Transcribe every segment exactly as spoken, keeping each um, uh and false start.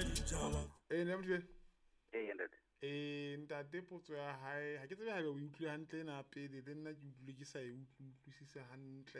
e ne motho Ee ntate. e ntate potso ya hae ha ke tsebe haebe o utlwe hantle na pele le nna ke utlwile ke sa e utlwe utlwisise hantle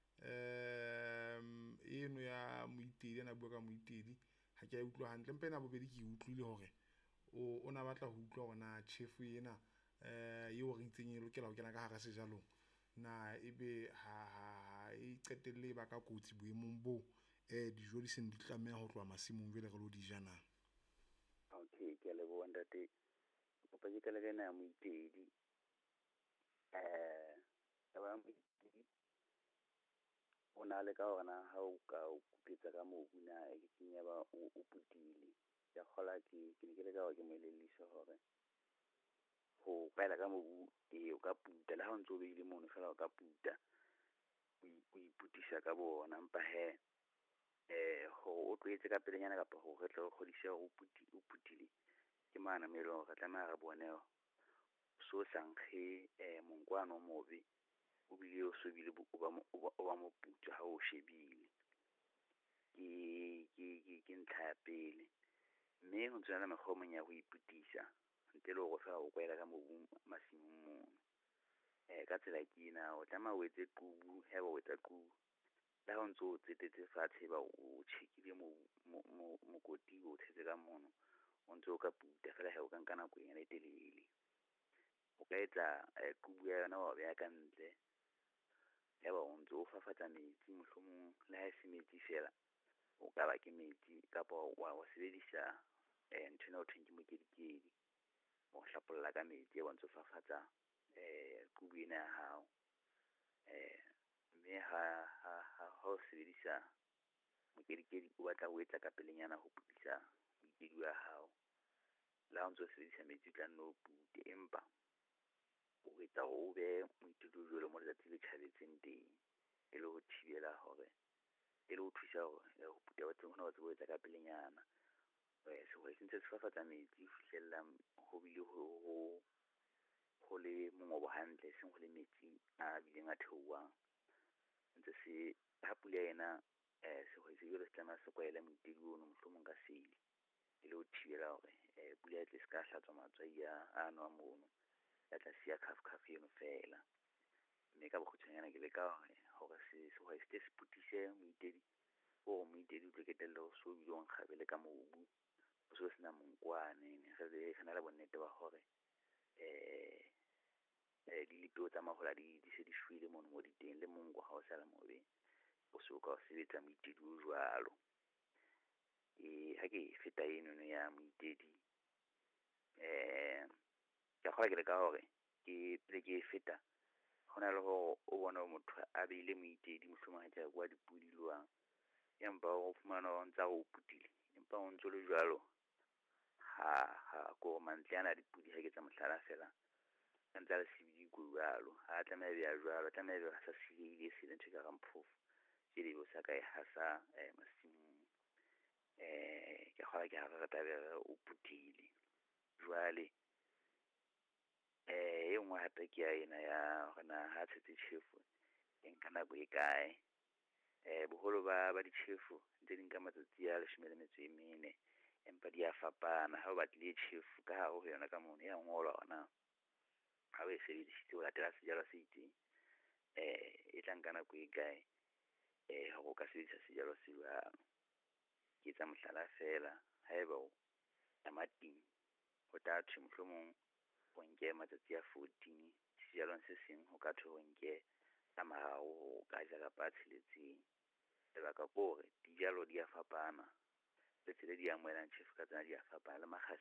um eno ya moitedi ana bua ka moitedi ha ke a utlwa hantle empa ena bobedi ke e utlwile hore o o na batla ho utlwa hore na tjhefu ena eh eo re itseng e lokela ho kena ka hara sejalong na ebe ha ha ha e qetelle e ba ka kotsi boemong bo eh dijo di seng di tlameha ho tloha masimong jwale re lo di ja na. Okay, ke a leboha ntate. Kopa ke kala kana ya moitedi. Eh, ba moitedi. O na le ka hore na ha o ka o kupetsa ka mobu na e kenya ba o o putile. Ya kgola ke ke ne ke le ka hore ke mo elelliswa hore ho kwaela ka mobu e o ka puta le ha o ntso o beile mono fela o ka puta o i- o iputisa ka bona empa he eh ho o tletse ka pelenyana kapa ho re tle o kgodise hore o puti o putile ke mana me lo re tlameha re bone so sankge eh monkwana o mobe o bile o so bile bo- o ba mo o ba- o ba mo putsa ha o shebile ke ke ke ke ntlha ya pele mme ho tsena mekgwa o mong ya ho iputisa ntle le hore fela o kwaela ka mobu masimong mono eh ka tsela ke ena o tlameha o etse qubu ha o etsa qubu la ho ntso o tsetetse fatshe ba o tjhekile mo mo mo mokoti o tshetse ka mono o ntso o ka puta fela ha o ka nka nako e nyane e telele o ka etsa eh, qubu ya yona wa beha ka ntle ya ba o ntso o fafatsa metsi mohlomong le ha e se metsi fela o ka ba ke metsi kapa wa wa sebedisa eh nthwena o thweng ke mokedikedi o hlapolla ka metsi ya wa ntso fafatsa eh qubu ena ya hao eh mme ha ha ha ha o sebedisa mokedikedi o batla o etsa ka pelenyana ho pudisa mokedikedi wa hao la ha o ntso sebedisa metsi o tla nno o pute empa o etsa hore o be moithuti o jwalo mo letsatsi le tjhabetseng teng e le ho thibela hore e le ho thusa hore eh, ho puta wa tsona wa tsebo etsa ka pelenyana eh se ho sentse se fafatsa metsi ho fihlella ho bile ho ho ho le mongobo hantle seng ho le metsi a bileng a theohang ntse se ha pula ena eh se ho se jwale se tsamaya se kwaela moitedi ono mohlomong ka seili e le ho thibela hore eh pula e tle se ka hlatswa matswai a a nwa mono ya tla siya khaf khaf eno fela mme ka bokgutshwanyana ke le ka hore hore se se ho se se putise moitedi o moitedi o tlo ketella ho so bile on kgabele ka mobu o so sena monkwane ne re le kana le bonnete ba hore eh eh di lipeo tsa mahola di di se di shwele mono mo di teng le monko ha o sa le mobe o so ka o sebetsa moitedi o jwalo e ha ke feta eno ya moitedi eh ke kgola ke le ka hore ke tle ke feta hona le ho o bona motho a beile moitedi mohlomong ha tla bua dipudi lwang empa o fumana o ntsa o putile empa o ntso le jwalo ha ha ko mantlana dipudi ha ke tsa mohlala fela ntsa le sibidi go jwalo ha tlameha ya jwalo tlameha be sa sibile se le ntse ka ramphofu ke di bo sa ka ha sa eh masimong eh ke kgola ke ha re rata be o putile jwale eh e nngwe hape ke ya ena ya hona ha tshetse tjhefu e nka nako e kae eh boholo ba ba ditjhefu ntse di nka matsatsi a leshome le metso e mene empa di a fapana ha o batlile tjhefu ka hare ho yona ka mona ya ngolwa hona ha o e sebedisitse o latela sejalo se itseng eh e tla nka nako e kae eh ha o ka sebedisa sejalo se jwang ke tsa mohlala fela haeba o tamating ho tla thwe mohlomong o nke matsatsi a fourteen sejalong se seng ho ka thwe o nke a mararo ho ka ja kapa a tsheletseng lebaka ke hore dijalo di a fapana le tsela di amohelang tjhefu ka tsona di a fapana le makgasi